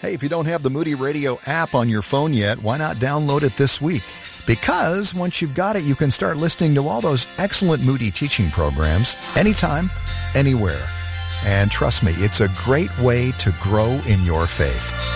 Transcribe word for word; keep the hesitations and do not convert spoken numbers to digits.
Hey, if you don't have the Moody Radio app on your phone yet, why not download it this week? Because once you've got it, you can start listening to all those excellent Moody teaching programs anytime, anywhere. And trust me, it's a great way to grow in your faith.